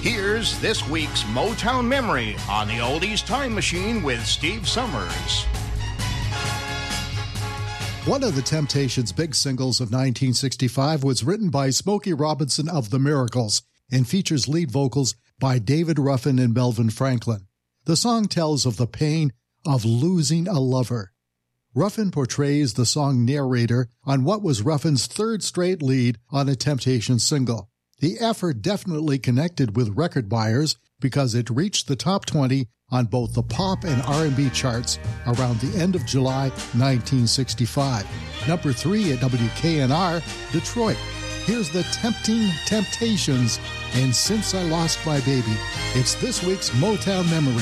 Here's this week's Motown Memory on the Oldies Time Machine with Steve Summers. One of the Temptations' big singles of 1965 was written by Smokey Robinson of The Miracles and features lead vocals by David Ruffin and Melvin Franklin. The song tells of the pain of losing a lover. Ruffin portrays the song narrator on what was Ruffin's third straight lead on a Temptations single. The effort definitely connected with record buyers because it reached the top 20 on both the pop and R&B charts around the end of July 1965. Number 3 at WKNR, Detroit. Here's the Tempting Temptations and Since I Lost My Baby. It's this week's Motown Memory.